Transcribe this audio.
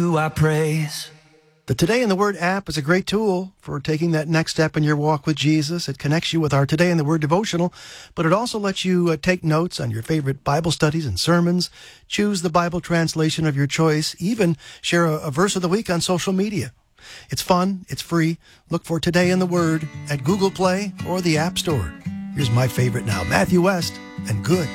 I praise. The Today in the Word app is a great tool for taking that next step in your walk with Jesus. It connects you with our Today in the Word devotional, but it also lets you take notes on your favorite Bible studies and sermons, choose the Bible translation of your choice, even share a verse of the week on social media. It's fun, it's free. Look for Today in the Word at Google Play or the App Store. Here's my favorite now, Matthew West and Good.